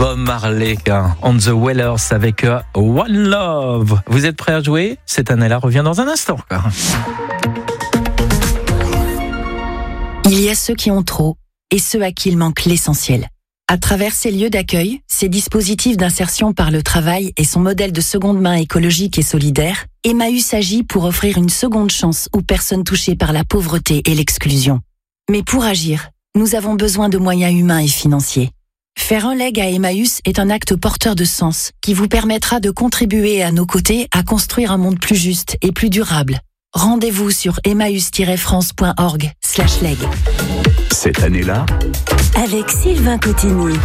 Bob Marley, On the Wailers avec One Love. Vous êtes prêts à jouer? Cette année-là revient dans un instant. Il y a ceux qui ont trop et ceux à qui il manque l'essentiel. À travers ces lieux d'accueil, ces dispositifs d'insertion par le travail et son modèle de seconde main écologique et solidaire, Emmaüs agit pour offrir une seconde chance aux personnes touchées par la pauvreté et l'exclusion. Mais pour agir, nous avons besoin de moyens humains et financiers. Faire un leg à Emmaüs est un acte porteur de sens qui vous permettra de contribuer à nos côtés à construire un monde plus juste et plus durable. Rendez-vous sur emmaüs-france.org/leg. Cette année-là, avec Sylvain Cotigny.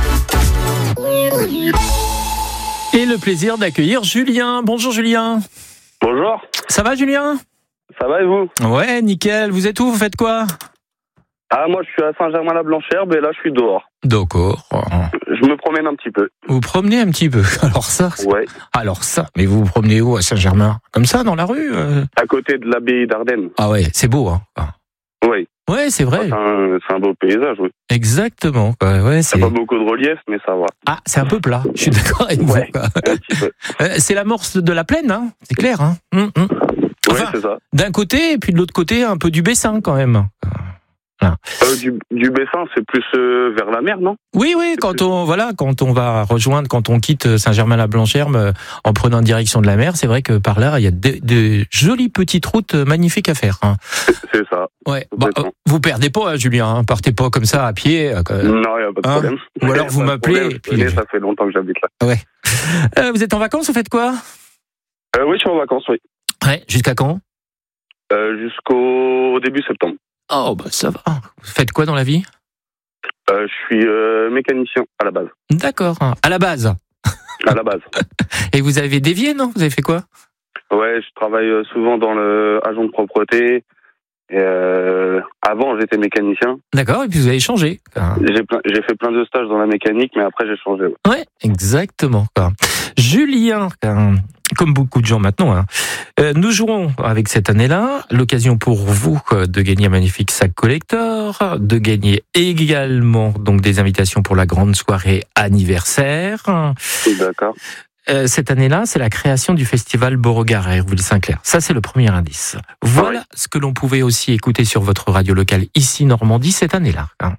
Et le plaisir d'accueillir Julien. Bonjour Julien. Bonjour. Ça va Julien? Ça va et vous? Ouais, nickel. Vous êtes où? Vous faites quoi? Ah, moi je suis à Saint-Germain-la-Blanchère, et là je suis dehors. D'accord. Je me promène un petit peu. Vous promenez un petit peu. Alors ça. Ouais. Alors ça. Mais vous vous promenez où à Saint-Germain? Comme ça, dans la rue? À côté de l'abbaye d'Ardennes. Ah ouais, c'est beau, hein. Oui. Ouais, c'est vrai. C'est un beau paysage, oui. Exactement. Ouais, Il n'y a pas beaucoup de relief, mais ça va. Ah, c'est un peu plat. Je suis d'accord avec vous. Ouais, un petit peu. C'est l'amorce de la plaine, hein. C'est clair, hein. Enfin, Oui, c'est ça. d'un côté, et puis de l'autre côté, un peu du Bessin, quand même. Voilà. Du Bessin, c'est plus vers la mer, non? Oui, quand on va rejoindre, quand on quitte Saint-Germain-la-Blanchère en prenant direction de la mer, c'est vrai que par là, il y a de jolies petites routes magnifiques à faire. Hein. C'est ça. Ouais. Bah, vous perdez pas, hein, Julien. Hein. Partez pas comme ça à pied. Non, il n'y a pas de problème. Ou alors vous m'appelez. Ça fait longtemps que j'habite là. Ouais. Vous êtes en vacances, vous faites quoi? Oui, je suis en vacances, oui. Ouais. Jusqu'à quand? Jusqu'au début septembre. Oh, bah ça va. Vous faites quoi dans la vie? Je suis mécanicien à la base. D'accord. À la base. À la base. Et vous avez dévié, non? Vous avez fait quoi? Ouais, je travaille souvent dans le agent de propreté. Et avant, j'étais mécanicien. D'accord. Et puis vous avez changé. J'ai fait plein de stages dans la mécanique, mais après j'ai changé. Ouais, exactement. Julien, comme beaucoup de gens maintenant, hein, nous jouerons avec cette année-là l'occasion pour vous de gagner un magnifique sac collector, de gagner également donc des invitations pour la grande soirée anniversaire. D'accord. Cette année-là, c'est la création du festival Beauregard à Hérouville-Saint-Clair. Ça, c'est le premier indice. Voilà ce que l'on pouvait aussi écouter sur votre radio locale ici Normandie cette année-là. Hein.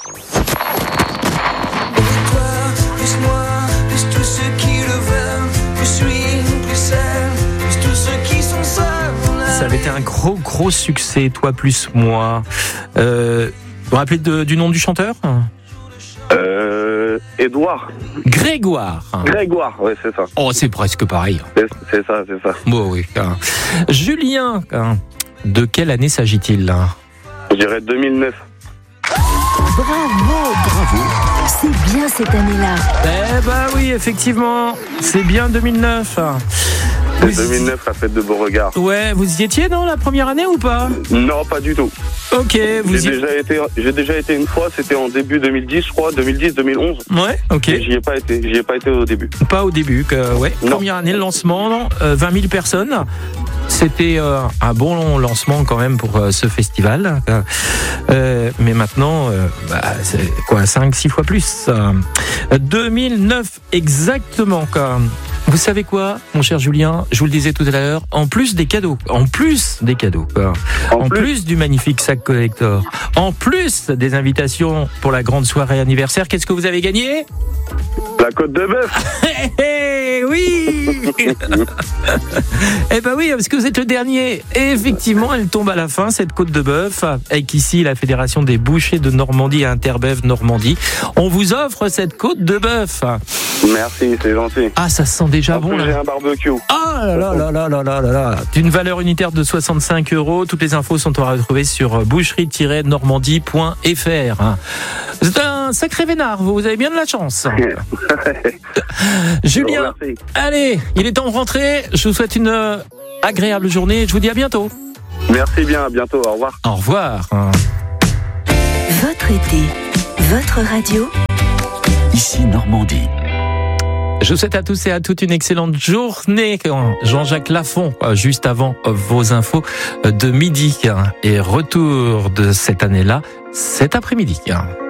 Ça avait été un gros succès, Toi plus moi. Vous vous rappelez du nom du chanteur? Édouard. Grégoire. Grégoire, ouais, c'est ça. Oh, c'est presque pareil. C'est ça. Bon, oui. Julien, de quelle année s'agit-il là? Je dirais 2009. Bravo. C'est bien cette année-là. Eh ben oui, effectivement, c'est bien 2009. C'est 2009, la fête de Beauregard. Ouais, vous y étiez dans la première année ou pas? Non, pas du tout. Ok, J'ai déjà été une fois, c'était en début 2010, je crois, 2010-2011. Ouais, ok. J'y ai pas été au début. Pas au début, ouais. Non. Première année, le lancement, 20 000 personnes. C'était un bon lancement quand même pour ce festival. Mais maintenant, c'est quoi, 5-6 fois plus. 2009 exactement. Vous savez quoi, mon cher Julien? Je vous le disais tout à l'heure, en plus des cadeaux, en plus du magnifique sac collector, en plus des invitations pour la grande soirée anniversaire, qu'est-ce que vous avez gagné? La côte de bœuf. Oui. Eh ben oui, parce que vous êtes le dernier. Et effectivement, elle tombe à la fin, cette côte de bœuf, avec ici la Fédération des bouchers de Normandie et Interbev Normandie. On vous offre cette côte de bœuf. Merci, c'est gentil. Ah, ça sent déjà bon là. J'ai un barbecue. Ah là. D'une valeur unitaire de 65 €. Toutes les infos sont à retrouver sur boucherie-normandie.fr. C'est un sacré vénard, vous avez bien de la chance. Julien, allez, il est temps de rentrer. Je vous souhaite une agréable journée. Je vous dis à bientôt. Merci bien, à bientôt, au revoir. Au revoir. Votre été, votre radio. ici Normandie. Je vous souhaite à tous et à toutes une excellente journée. Jean-Jacques Lafont, juste avant vos infos de midi. Et retour de cette année-là, cet après-midi.